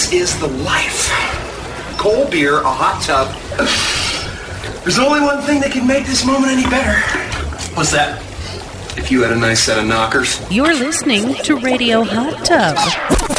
This is the life. Cold beer, a hot tub. There's only one thing that can make this moment any better. What's that? If you had a nice set of knockers. You're listening to Radio Hot Tub.